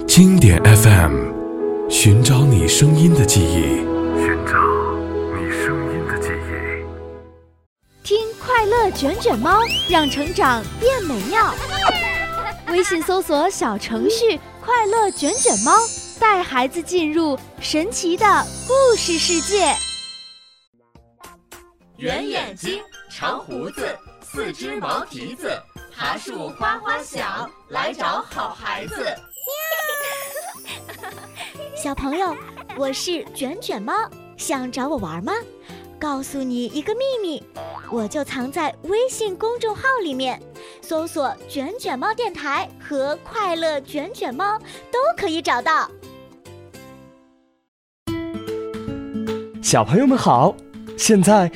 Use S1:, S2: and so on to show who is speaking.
S1: 经典 FM， 寻找你声音的记忆，
S2: 听快乐卷卷猫，让成长变美妙。微信搜索小程序快乐卷卷猫，带孩子进入神奇的故事世界。
S3: 圆眼睛，长胡子，四只毛蹄子，爬树哗哗响，来找好孩子。
S4: 小朋友，我是卷卷猫，想找我玩吗？告诉你一个秘密，我就藏在微信公众号里面，搜索卷卷猫电台和快乐卷卷猫都可以找到。
S5: 小朋友们好，现在